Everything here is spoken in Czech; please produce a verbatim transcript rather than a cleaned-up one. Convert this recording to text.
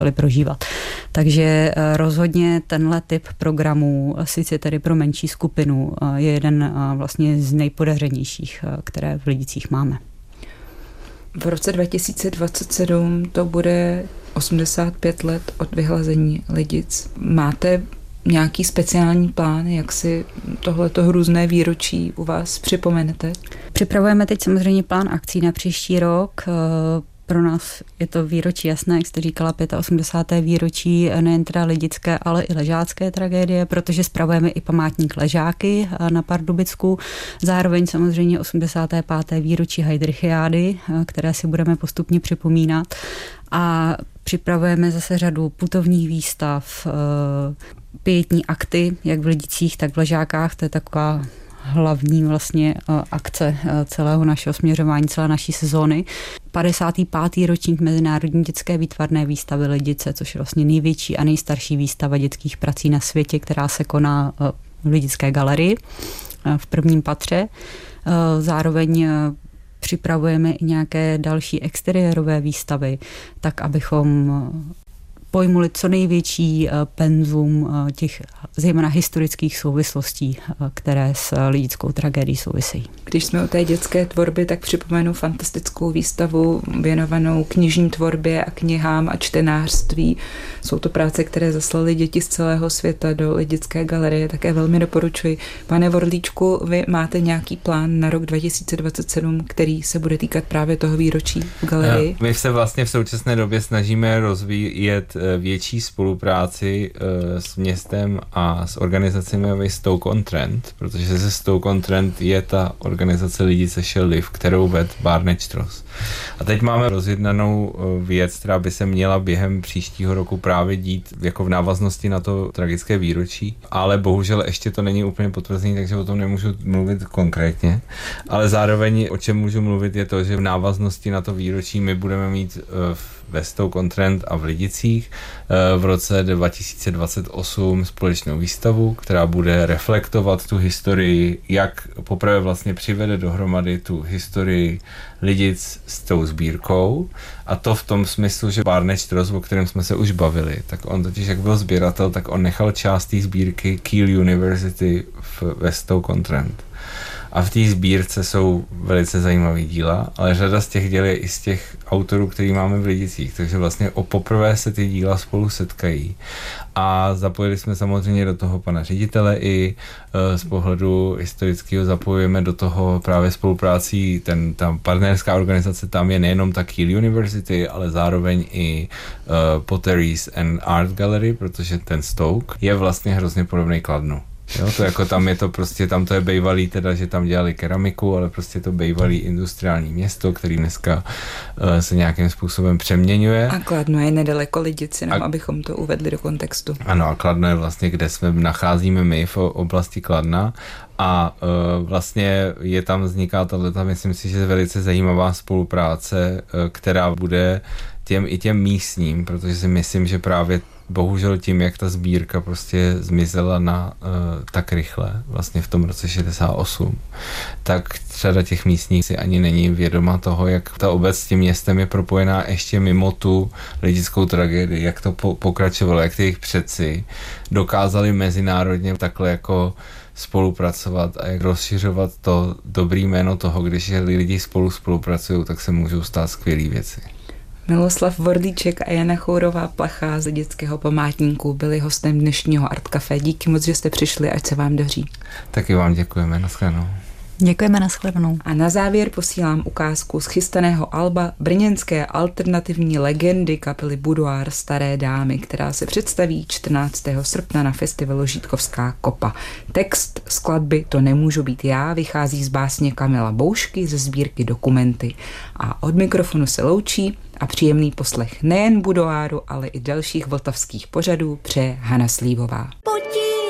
prožívat. Takže rozhodně tenhle typ programů, sice tedy pro menší skupinu, je jeden vlastně z nejpodařenějších, které v Lidicích máme. V roce dva tisíce dvacet sedm to bude osmdesát pět let od vyhlazení Lidic. Máte nějaký speciální plán, jak si tohleto hrůzné výročí u vás připomenete? Připravujeme teď samozřejmě plán akcí na příští rok. Pro nás je to výročí jasné, jak jste říkala, osmdesáté pátého výročí nejen teda lidické, ale i ležácké tragédie, protože spravujeme i památník Ležáky na Pardubicku. Zároveň samozřejmě osmdesáté páté výročí Heydrichiády, které si budeme postupně připomínat. A připravujeme zase řadu putovních výstav, pietní akty, jak v Lidicích, tak v Ležákách. To je taková hlavní vlastně akce celého našeho směřování, celé naší sezóny. padesátý pátý ročník Mezinárodní dětské výtvarné výstavy Lidice, což je vlastně největší a nejstarší výstava dětských prací na světě, která se koná v Lidické galerii v prvním patře. Zároveň připravujeme i nějaké další exteriérové výstavy, tak abychom pojmuli co největší penzum těch zejména historických souvislostí, které s lidickou tragédií souvisejí. Když jsme u té dětské tvorby, tak připomenu fantastickou výstavu věnovanou knižní tvorbě a knihám a čtenářství. Jsou to práce, které zaslali děti z celého světa do Lidické galerie, také velmi doporučuji. Pane Vorlíčku, vy máte nějaký plán na rok dva tisíce dvacet sedm, který se bude týkat právě toho výročí v galerii? My se vlastně v současné době snažíme rozvíjet větší spolupráci s městem a s organizacemi Stoke-on-Trent, protože ze Stoke-on-Trent je ta organizace Lidice Shall Live, kterou ved Barnett Stross. A teď máme rozjednanou věc, která by se měla během příštího roku právě dít jako v návaznosti na to tragické výročí, ale bohužel ještě to není úplně potvrzené, takže o tom nemůžu mluvit konkrétně, ale zároveň o čem můžu mluvit je to, že v návaznosti na to výročí my budeme mít ve Stoke-on-Trent a v Lidicích v roce dva tisíce dvacet osm společnou výstavu, která bude reflektovat tu historii, jak poprvé vlastně přivede dohromady tu historii Lidic s tou sbírkou, a to v tom smyslu, že Barnett Stross, o kterém jsme se už bavili, tak on totiž, jak byl sběratel, tak on nechal část té sbírky Keele University v, ve Stoke-on-Trent. A v té sbírce jsou velice zajímavý díla, ale řada z těch děl je i z těch autorů, který máme v Lidicích, takže vlastně o poprvé se ty díla spolu setkají. A zapojili jsme samozřejmě do toho pana ředitele i e, z pohledu historického zapojujeme do toho právě spoluprácí, ten, ta partnerská organizace tam je nejenom ta Keele University, ale zároveň i e, Potteries and Art Gallery, protože ten Stoke je vlastně hrozně podobný Kladnu. Jo, to jako tam je to prostě, tam to je bejvalý teda, že tam dělali keramiku, ale prostě to bejvalý industriální město, který dneska uh, se nějakým způsobem přeměňuje. A Kladno je nedaleko Lidic, jenom a, abychom to uvedli do kontextu. Ano, a Kladno je vlastně, kde jsme nacházíme my v oblasti Kladna a uh, vlastně je tam, vzniká tato, myslím si, že velice zajímavá spolupráce, uh, která bude těm i těm místním, protože si myslím, že právě bohužel tím, jak ta sbírka prostě zmizela na uh, tak rychle, vlastně v tom roce šedesát osm, tak řada těch místních si ani není vědoma toho, jak ta obec s tím městem je propojená ještě mimo tu lidickou tragédii, jak to po- pokračovalo, jak ty jejich předci dokázali mezinárodně takhle jako spolupracovat a jak rozšiřovat to dobrý jméno toho, když lidi spolu spolupracují, tak se můžou stát skvělý věci. Miloslav Vorlíček a Jana Chourová-Plachá z dětského památníku byli hostem dnešního Art Café. Díky moc, že jste přišli, ať se vám daří. Taky vám děkujeme, nashledanou. Děkujeme, nashledanou. A na závěr posílám ukázku z chystaného alba brněnské alternativní legendy kapely Boudoir Staré dámy, která se představí čtrnáctého srpna na festivalu Žítkovská kopa. Text skladby To nemůžu být já vychází z básně Kamila Boušky ze sbírky Dokumenty. A od mikrofonu se loučí a příjemný poslech nejen Boudoiru, ale i dalších vltavských pořadů přeje Hana Slívová.